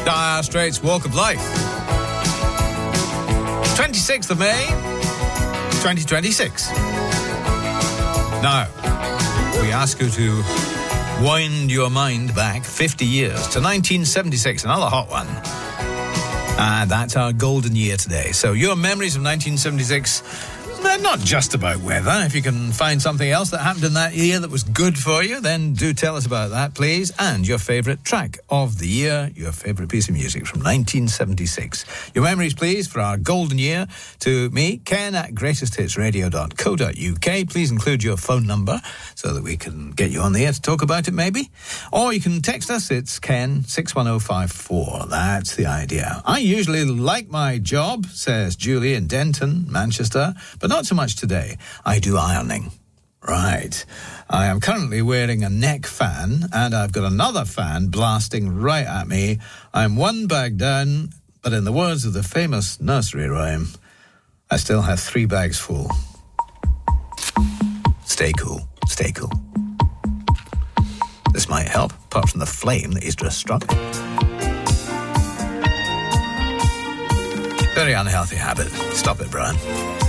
Dire Straits' Walk of Life. 26th of May, 2026. Now, we ask you to wind your mind back 50 years to 1976, another hot one. And that's our golden year today. So your memories of 1976, they're not just about weather. If you can find something else that happened in that year that was good for you, then do tell us about that, please. And your favourite track of the year, your favourite piece of music from 1976. Your memories, please, for our golden year to me, Ken at greatesthitsradio.co.uk. Please include your phone number so that we can get you on the air to talk about it, maybe. Or you can text us. It's Ken 61054. That's the idea. I usually like my job, says Julie in Denton, Manchester, but not so much today. I do ironing. Right. I am currently wearing a neck fan, and I've got another fan blasting right at me. I'm one bag down, but in the words of the famous nursery rhyme, I still have 3 bags full. Stay cool. Stay cool. This might help, apart from the flame that he's just struck. Very unhealthy habit. Stop it, Brian.